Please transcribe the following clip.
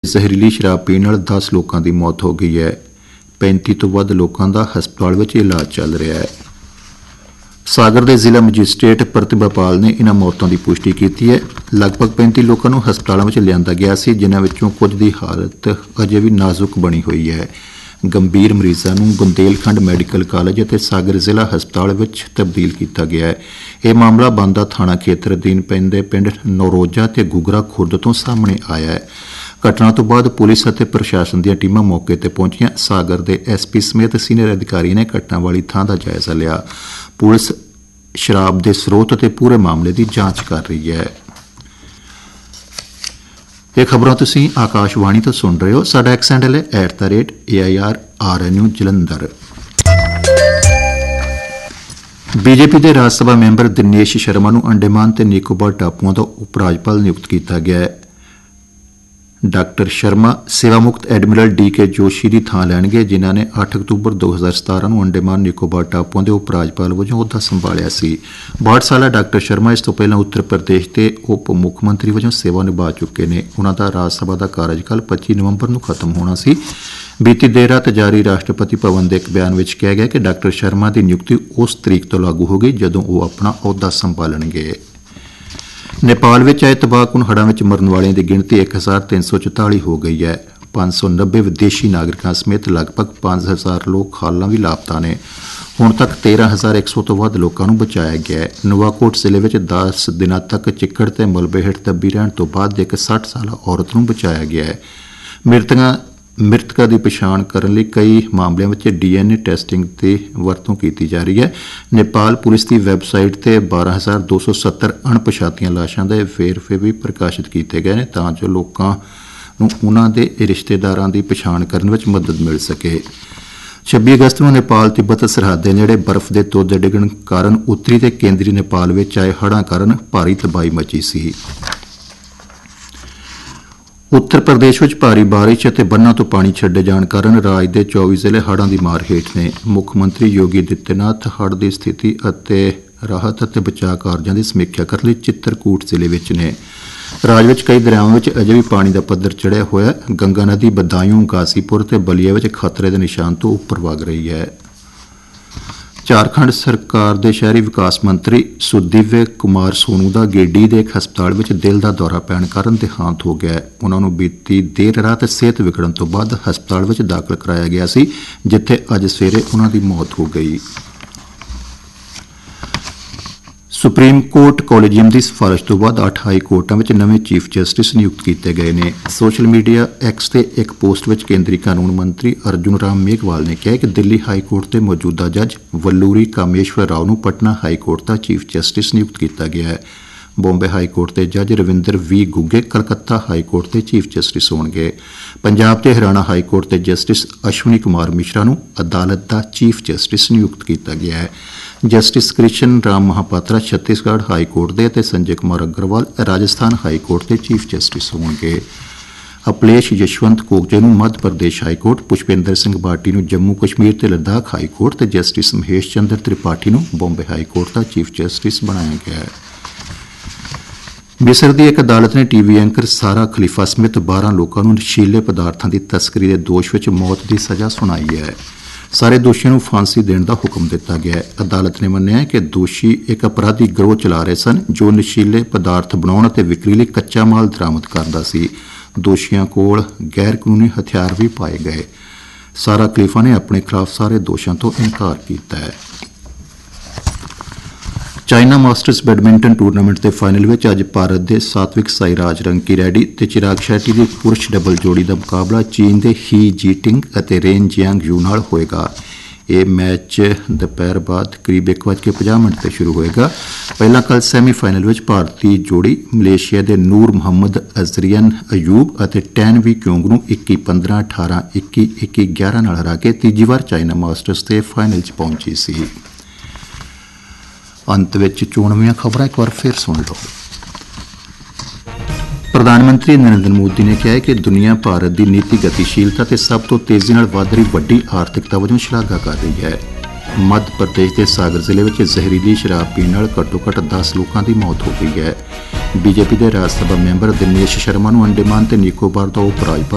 ਜ਼ਹਿਰੀਲੀ ਸ਼ਰਾਬ ਪੀਣ ਨਾਲ 10 ਲੋਕਾਂ ਦੀ ਮੌਤ ਹੋ ਗਈ ਹੈ। 35 ਤੋਂ ਵੱਧ ਲੋਕਾਂ ਦਾ ਹਸਪਤਾਲ ਵਿੱਚ ਇਲਾਜ ਚੱਲ ਰਿਹਾ ਹੈ। ਸਾਗਰ ਦੇ ਜ਼ਿਲ੍ਹਾ ਮੈਜਿਸਟ੍ਰੇਟ ਪ੍ਰਤਿਭਾ ਪਾਲ ਨੇ ਇਨ੍ਹਾਂ ਮੌਤਾਂ ਦੀ ਪੁਸ਼ਟੀ ਕੀਤੀ ਹੈ। ਲਗਭਗ 35 ਲੋਕਾਂ ਨੂੰ ਹਸਪਤਾਲਾਂ ਵਿੱਚ ਲਿਆਂਦਾ ਗਿਆ ਸੀ, ਜਿਨ੍ਹਾਂ ਵਿੱਚੋਂ ਕੁਝ ਦੀ ਹਾਲਤ ਅਜੇ ਵੀ ਨਾਜ਼ੁਕ ਬਣੀ ਹੋਈ ਹੈ। ਗੰਭੀਰ ਮਰੀਜ਼ਾਂ ਨੂੰ ਬੁੰਦੇਲਖੰਡ ਮੈਡੀਕਲ ਕਾਲਜ ਅਤੇ ਸਾਗਰ ਜ਼ਿਲ੍ਹਾ ਹਸਪਤਾਲ ਵਿੱਚ ਤਬਦੀਲ ਕੀਤਾ ਗਿਆ ਹੈ। ਇਹ ਮਾਮਲਾ ਬਾਂਦਾ ਥਾਣਾ ਖੇਤਰ ਅਧੀਨ ਪੈਂਦੇ ਪਿੰਡ ਨੌਰੋਜਾ ਤੇ ਗੁਗਰਾ ਖੁਰਦ ਤੋਂ ਸਾਹਮਣੇ ਆਇਆ ਹੈ। ਘਟਨਾ ਤੋਂ ਬਾਅਦ ਪੁਲਿਸ ਅਤੇ ਪ੍ਰਸ਼ਾਸਨ ਦੀਆਂ ਟੀਮਾਂ ਮੌਕੇ ਤੇ ਪਹੁੰਚੀਆਂ। ਸਾਗਰ ਦੇ ਐਸਪੀ ਸਮੇਤ ਸੀਨੀਅਰ ਅਧਿਕਾਰੀ ਨੇ ਘਟਨਾ ਵਾਲੀ ਥਾਂ ਦਾ ਜਾਇਜ਼ਾ ਲਿਆ। ਪੁਲਿਸ ਸ਼ਰਾਬ ਦੇ ਸਰੋਤ ਅਤੇ ਪੂਰੇ ਮਾਮਲੇ ਦੀ ਜਾਂਚ ਕਰ ਰਹੀ ਹੈ। ਇਹ ਖਬਰਾਂ ਤੁਸੀਂ ਆਕਾਸ਼ਵਾਣੀ ਤੋਂ ਸੁਣ ਰਹੇ ਹੋ। ਸਾਡਾ ਐਕਸ ਹੈਂਡਲ ਹੈ @AIRRNU ਜਲੰਧਰ। ਬੀਜੇਪੀ ਦੇ ਰਾਜ ਸਭਾ ਮੈਂਬਰ ਦਿਨੇਸ਼ ਸ਼ਰਮਾ ਨੂੰ ਅੰਡੇਮਾਨ ਤੇ ਨਿਕੋਬਾਰ ਟਾਪੂਆਂ ਦਾ ਉਪ ਰਾਜਪਾਲ ਨਿਯੁਕਤ ਕੀਤਾ ਗਿਆ ਹੈ। ਡਾਕਟਰ ਸ਼ਰਮਾ ਸੇਵਾ ਮੁਕਤ ਐਡਮਿਰਲ DK ਜੋਸ਼ੀ ਦੀ ਥਾਂ ਲੈਣਗੇ, ਜਿਨ੍ਹਾਂ ਨੇ 8 ਅਕਤੂਬਰ 2017 ਨੂੰ ਅੰਡੇਮਾਨ ਨਿਕੋਬਾਰ ਟਾਪੂਆਂ ਦੇ ਉਪ ਰਾਜਪਾਲ ਵਜੋਂ ਅਹੁਦਾ ਸੰਭਾਲਿਆ ਸੀ। 62 ਸਾਲਾ ਡਾਕਟਰ ਸ਼ਰਮਾ ਇਸ ਤੋਂ ਪਹਿਲਾਂ ਉੱਤਰ ਪ੍ਰਦੇਸ਼ ਦੇ ਉਪ ਮੁੱਖ ਮੰਤਰੀ ਵਜੋਂ ਸੇਵਾ ਨਿਭਾ ਚੁੱਕੇ ਨੇ। ਉਨ੍ਹਾਂ ਦਾ ਰਾਜ ਸਭਾ ਦਾ ਕਾਰਜਕਾਲ 25 ਨਵੰਬਰ ਨੂੰ ਖਤਮ ਹੋਣਾ ਸੀ। ਬੀਤੀ ਦੇਰ ਰਾਤ ਜਾਰੀ ਰਾਸ਼ਟਰਪਤੀ ਭਵਨ ਦੇ ਇੱਕ ਬਿਆਨ ਵਿੱਚ ਕਿਹਾ ਗਿਆ ਕਿ ਡਾਕਟਰ ਸ਼ਰਮਾ ਦੀ ਨਿਯੁਕਤੀ ਉਸ ਤਰੀਕ ਤੋਂ ਲਾਗੂ ਹੋ ਗਈ ਜਦੋਂ ਉਹ ਆਪਣਾ ਅਹੁਦਾ ਸੰਭਾਲਣਗੇ। ਨੇਪਾਲ ਵਿੱਚ ਆਏ ਤਬਾਹਕੁਨ ਹੜ੍ਹਾਂ ਵਿੱਚ ਮਰਨ ਵਾਲਿਆਂ ਦੀ ਗਿਣਤੀ 1344 ਹੋ ਗਈ ਹੈ। 590 ਵਿਦੇਸ਼ੀ ਨਾਗਰਿਕਾਂ ਸਮੇਤ ਲਗਭਗ 5000 ਲੋਕ ਹਾਲਾਂ ਵੀ ਲਾਪਤਾ ਨੇ। ਹੁਣ ਤੱਕ 13100 ਤੋਂ ਵੱਧ ਲੋਕਾਂ ਨੂੰ ਬਚਾਇਆ ਗਿਆ ਹੈ। ਨਵਾਕੋਟ ਜ਼ਿਲ੍ਹੇ ਵਿੱਚ 10 ਦਿਨਾਂ ਤੱਕ ਚਿੱਕੜ ਤੇ ਮਲਬੇ ਹੇਠ ਦੱਬੀ ਰਹਿਣ ਤੋਂ ਬਾਅਦ ਇੱਕ 60 ਸਾਲਾ ਔਰਤ ਨੂੰ ਬਚਾਇਆ ਗਿਆ ਹੈ। ਮ੍ਰਿਤਕਾਂ ਦੀ ਪਛਾਣ ਕਰਨ ਲਈ ਕਈ ਮਾਮਲਿਆਂ ਵਿੱਚ DNA ਟੈਸਟਿੰਗ ਦੀ ਵਰਤੋਂ ਕੀਤੀ ਜਾ ਰਹੀ ਹੈ। ਨੇਪਾਲ ਪੁਲਿਸ ਦੀ ਵੈਬਸਾਈਟ ਤੇ 12270 ਅਣਪਛਾਤੀਆਂ ਲਾਸ਼ਾਂ ਦੇ ਵੇਰਵੇ ਵੀ ਪ੍ਰਕਾਸ਼ਿਤ ਕੀਤੇ ਗਏ ਨੇ, ਤਾਂ ਜੋ ਲੋਕਾਂ ਨੂੰ ਉਨ੍ਹਾਂ ਦੇ ਰਿਸ਼ਤੇਦਾਰਾਂ ਦੀ ਪਛਾਣ ਕਰਨ ਵਿੱਚ ਮਦਦ ਮਿਲ ਸਕੇ। 26 ਅਗਸਤ ਨੂੰ ਨੇਪਾਲ ਤਿੱਬਤ ਸਰਹੱਦ ਦੇ ਨੇੜੇ ਬਰਫ਼ ਦੇ ਤੋਦੇ ਡਿੱਗਣ ਕਾਰਨ ਉੱਤਰੀ ਤੇ ਕੇਂਦਰੀ ਨੇਪਾਲ ਵਿੱਚ ਆਏ ਹੜ੍ਹਾਂ ਕਾਰਨ ਭਾਰੀ ਤਬਾਹੀ ਮਚੀ ਸੀ। ਉੱਤਰ ਪ੍ਰਦੇਸ਼ ਵਿੱਚ ਭਾਰੀ ਬਾਰਿਸ਼ ਅਤੇ ਬੰਨਾਂ ਤੋਂ ਪਾਣੀ ਛੱਡੇ ਜਾਣ ਕਾਰਨ ਰਾਜ ਦੇ 24 ਜ਼ਿਲ੍ਹੇ ਹੜ੍ਹਾਂ ਦੀ ਮਾਰ ਹੇਠ ਨੇ। ਮੁੱਖ ਮੰਤਰੀ ਯੋਗੀ ਆਦਿੱਤਿਆਨਾਥ ਹੜ੍ਹ ਦੀ ਸਥਿਤੀ ਅਤੇ ਰਾਹਤ ਅਤੇ ਬਚਾਅ ਕਾਰਜਾਂ ਦੀ ਸਮੀਖਿਆ ਕਰਨ ਲਈ ਚਿੱਤਰਕੂਟ ਜ਼ਿਲ੍ਹੇ ਵਿੱਚ ਨੇ। ਰਾਜ ਵਿੱਚ ਕਈ ਦਰਿਆਵਾਂ ਵਿੱਚ ਅਜੇ ਵੀ ਪਾਣੀ ਦਾ ਪੱਧਰ ਚੜ੍ਹਿਆ ਹੋਇਆ। ਗੰਗਾ ਨਦੀ ਬਦਾਯੂੰ, ਗਾਜ਼ੀਪੁਰ ਤੇ ਬਲੀਆ ਵਿੱਚ ਖਤਰੇ ਦੇ ਨਿਸ਼ਾਨ ਤੋਂ ਉੱਪਰ ਵਗ ਰਹੀ ਹੈ। ਝਾਰਖੰਡ ਸਰਕਾਰ ਦੇ ਸ਼ਹਿਰੀ ਵਿਕਾਸ ਮੰਤਰੀ ਸੁਦੀਵਯ ਕੁਮਾਰ ਸੋਨੂ ਦਾ ਗੇਡੀ ਦੇ ਇੱਕ ਹਸਪਤਾਲ ਵਿੱਚ ਦਿਲ ਦਾ ਦੌਰਾ ਪੈਣ ਕਾਰਨ ਦੇਹਾਂਤ ਹੋ ਗਿਆ। ਉਨ੍ਹਾਂ ਨੂੰ ਬੀਤੀ ਦੇਰ ਰਾਤ ਸਿਹਤ ਵਿਗੜਨ ਤੋਂ ਬਾਅਦ ਹਸਪਤਾਲ ਵਿੱਚ ਦਾਖਲ ਕਰਾਇਆ ਗਿਆ ਸੀ, ਜਿੱਥੇ ਅੱਜ ਸਵੇਰੇ ਉਨ੍ਹਾਂ ਦੀ ਮੌਤ ਹੋ ਗਈ। ਸੁਪਰੀਮ ਕੋਰਟ ਕੋਲੀਜੀਅਮ ਦੀ ਸਿਫਾਰਿਸ਼ ਤੋਂ ਬਾਅਦ 8 ਹਾਈ ਕੋਰਟਾਂ ਵਿੱਚ ਨਵੇਂ ਚੀਫ ਜਸਟਿਸ ਨਿਯੁਕਤ ਕੀਤੇ ਗਏ ਨੇ। ਸੋਸ਼ਲ ਮੀਡੀਆ ਐਕਸ ਤੇ ਇੱਕ ਪੋਸਟ ਵਿੱਚ ਕੇਂਦਰੀ ਕਾਨੂੰਨ ਮੰਤਰੀ ਅਰਜੁਨ ਰਾਮ ਮੇਘਵਾਲ ਨੇ ਕਿਹਾ ਕਿ ਦਿੱਲੀ ਹਾਈ ਕੋਰਟ ਦੇ ਮੌਜੂਦਾ ਜੱਜ ਵੱਲੂਰੀ ਕਾਮੇਸ਼ਵਰ ਰਾਓ ਨੂੰ ਪਟਨਾ ਹਾਈ ਕੋਰਟ ਦਾ ਚੀਫ ਜਸਟਿਸ ਨਿਯੁਕਤ ਕੀਤਾ ਗਿਆ ਹੈ। ਬੰਬੇ ਹਾਈ ਕੋਰਟ ਦੇ ਜੱਜ ਰਵਿੰਦਰ ਵੀ ਗੁੱਗੇ ਕਲਕੱਤਾ ਹਾਈ ਕੋਰਟ ਦੇ ਚੀਫ ਜਸਟਿਸ ਹੋਣਗੇ। ਪੰਜਾਬ ਤੇ ਹਰਿਆਣਾ ਹਾਈ ਕੋਰਟ ਦੇ ਜਸਟਿਸ ਅਸ਼ਵਨੀ ਕੁਮਾਰ ਮਿਸ਼ਰਾ ਨੂੰ ਅਦਾਲਤ ਦਾ ਚੀਫ ਜਸਟਿਸ ਨਿਯੁਕਤ ਕੀਤਾ ਗਿਆ ਹੈ। Justice Krishna Ram Mohapatra Chhattisgarh high court ਦੇ ਅਤੇ ਸੰਜੇ ਕੁਮਾਰ ਅਗਰਵਾਲ ਰਾਜਸਥਾਨ ਹਾਈ ਕੋਰਟ ਦੇ ਚੀਫ ਜਸਟਿਸ ਹੋਣਗੇ। ਅਪਲੇਸ਼ ਯਸ਼ਵੰਤ ਕੋਕਜੇ ਨੂੰ ਮੱਧ ਪ੍ਰਦੇਸ਼ ਹਾਈ ਕੋਰਟ, ਪੁਸ਼ਪਿੰਦਰ ਸਿੰਘ ਬਾਟੀ ਨੂੰ ਜੰਮੂ ਕਸ਼ਮੀਰ ਤੇ ਲੱਦਾਖ ਹਾਈ ਕੋਰਟ ਤੇ ਜਸਟਿਸ ਮਹੇਸ਼ ਚੰਦਰ ਤ੍ਰਿਪਾਠੀ ਨੂੰ ਬੰਬੇ ਹਾਈ ਕੋਰਟ ਦਾ ਚੀਫ ਜਸਟਿਸ ਬਣਾਇਆ ਗਿਆ ਹੈ। ਮਿਸਰ ਦੀ ਇੱਕ ਅਦਾਲਤ ਨੇ ਟੀਵੀ ਐਂਕਰ ਸਾਰਾ ਖਲੀਫਾ ਸਮੇਤ 12 ਲੋਕਾਂ ਨੂੰ ਨਸ਼ੀਲੇ ਪਦਾਰਥਾਂ ਦੀ ਤਸਕਰੀ ਦੇ ਦੋਸ਼ ਵਿੱਚ ਮੌਤ ਦੀ ਸਜ਼ਾ ਸੁਣਾਈ ਹੈ। ਸਾਰੇ ਦੋਸ਼ੀਆਂ ਨੂੰ ਫਾਂਸੀ ਦੇਣ ਦਾ ਹੁਕਮ ਦਿੱਤਾ ਗਿਆ ਹੈ। ਅਦਾਲਤ ਨੇ ਮੰਨਿਆ ਕਿ ਦੋਸ਼ੀ ਇੱਕ ਅਪਰਾਧੀ ਗਰੋਹ ਚਲਾ ਰਹੇ ਸਨ, ਜੋ ਨਸ਼ੀਲੇ ਪਦਾਰਥ ਬਣਾਉਣ ਅਤੇ ਵਿਕਰੀ ਲਈ ਕੱਚਾ ਮਾਲ ਦਰਾਮਦ ਕਰਦਾ ਸੀ। ਦੋਸ਼ੀਆਂ ਕੋਲ ਗੈਰ ਕਾਨੂੰਨੀ ਹਥਿਆਰ ਵੀ ਪਾਏ ਗਏ। ਸਾਰਾ ਖਲੀਫਾ ਨੇ ਆਪਣੇ ਖਿਲਾਫ ਸਾਰੇ ਦੋਸ਼ਾਂ ਤੋਂ ਇਨਕਾਰ ਕੀਤਾ ਹੈ। ਚਾਈਨਾ ਮਾਸਟਰਸ ਬੈਡਮਿੰਟਨ ਟੂਰਨਾਮੈਂਟ ਦੇ ਫਾਈਨਲ ਵਿੱਚ ਅੱਜ ਭਾਰਤ ਦੇ ਸਾਤਵਿਕ ਸਾਈਰਾਜ ਰੰਕੀ ਰੈਡੀ ਤੇ ਚਿਰਾਗ ਸ਼ੈਟੀ ਦੀ ਪੁਰਸ਼ ਡਬਲ ਜੋੜੀ ਦਾ ਮੁਕਾਬਲਾ ਚੀਨ ਦੇ ਹੀ ਜੀਟਿੰਗ ਅਤੇ ਰੇਨ ਜਿਆਂਗ ਯੂ ਨਾਲ ਹੋਏਗਾ। ਇਹ ਮੈਚ ਦੁਪਹਿਰ ਬਾਅਦ ਕਰੀਬ 1:50 ਤੇ ਸ਼ੁਰੂ ਹੋਏਗਾ। ਪਹਿਲਾਂ ਕੱਲ੍ਹ ਸੈਮੀਫਾਈਨਲ ਵਿੱਚ ਭਾਰਤੀ ਜੋੜੀ ਮਲੇਸ਼ੀਆ ਦੇ ਨੂਰ ਮੁਹੰਮਦ ਅਜ਼ਰੀਅਨ ਅਯੂਬ ਅਤੇ ਟੈਨ ਵੀ ਕਿਉਂਗ ਨੂੰ 21-15, 18, 21, 21, 11 ਨਾਲ ਹਰਾ ਕੇ ਤੀਜੀ ਵਾਰ ਚਾਈਨਾ ਮਾਸਟਰਸ ਦੇ ਫਾਈਨਲ 'ਚ ਪਹੁੰਚੀ ਸੀ। ਅੰਤ ਵਿੱਚ ਚੋਣਵੀਆਂ ਖਬਰਾਂ ਇੱਕ ਵਾਰ ਫਿਰ ਸੁਣ ਲਓ। ਪ੍ਰਧਾਨ ਮੰਤਰੀ ਨਰਿੰਦਰ ਮੋਦੀ ਨੇ ਕਿਹਾ ਹੈ ਕਿ ਦੁਨੀਆ ਭਾਰਤ ਦੀ ਨੀਤੀ ਗਤੀਸ਼ੀਲਤਾ ਤੇ ਸਭ ਤੋਂ ਤੇਜ਼ੀ ਨਾਲ ਵਧ ਰਹੀ ਵੱਡੀ ਆਰਥਿਕਤਾ ਵਜੋਂ ਸ਼ਲਾਘਾ ਕਰ ਰਹੀ ਹੈ। ਮੱਧ ਪ੍ਰਦੇਸ਼ ਦੇ ਸਾਗਰ ਜ਼ਿਲ੍ਹੇ ਵਿੱਚ ਜ਼ਹਿਰੀਲੀ ਸ਼ਰਾਬ ਪੀਣ ਨਾਲ ਘੱਟੋ-ਘੱਟ 10 ਲੋਕਾਂ ਦੀ ਮੌਤ ਹੋ ਗਈ ਹੈ। ਬੀਜੇਪੀ ਦੇ ਰਾਜ ਸਭਾ ਮੈਂਬਰ ਦਿਨੇਸ਼ ਸ਼ਰਮਾ ਨੂੰ ਅੰਡੇਮਾਨ ਤੇ ਨਿਕੋਬਾਰ ਦਾ ਉਪ ਰਾਜਪਾਲ